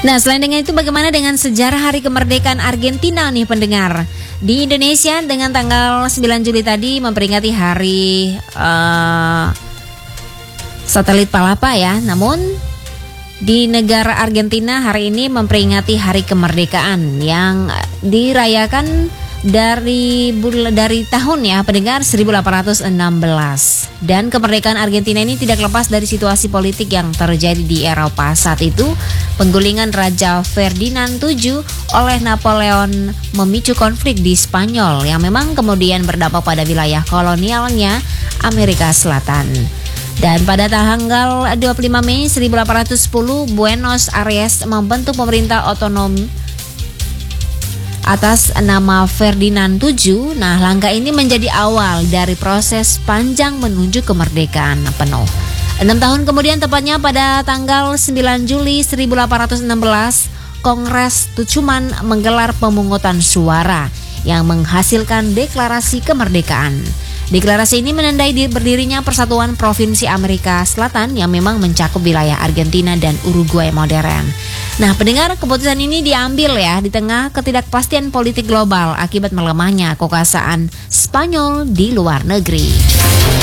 Nah, selain dengan itu bagaimana dengan sejarah Hari Kemerdekaan Argentina nih pendengar? Di Indonesia dengan tanggal 9 Juli tadi memperingati hari satelit Palapa ya. Namun di negara Argentina hari ini memperingati Hari Kemerdekaan yang dirayakan dari tahun ya pendengar 1816. Dan kemerdekaan Argentina ini tidak lepas dari situasi politik yang terjadi di Eropa saat itu. Penggulingan Raja Ferdinand VII oleh Napoleon memicu konflik di Spanyol yang memang kemudian berdampak pada wilayah kolonialnya Amerika Selatan. Dan pada tanggal 25 Mei 1810 Buenos Aires membentuk pemerintah otonom atas nama Ferdinand VII. Nah, langkah ini menjadi awal dari proses panjang menuju kemerdekaan penuh. 6 tahun kemudian, tepatnya pada tanggal 9 Juli 1816, Kongres Tucuman menggelar pemungutan suara yang menghasilkan deklarasi kemerdekaan. Deklarasi ini menandai berdirinya Persatuan Provinsi Amerika Selatan yang memang mencakup wilayah Argentina dan Uruguay modern. Nah, pendengar, keputusan ini diambil ya di tengah ketidakpastian politik global akibat melemahnya kekuasaan Spanyol di luar negeri.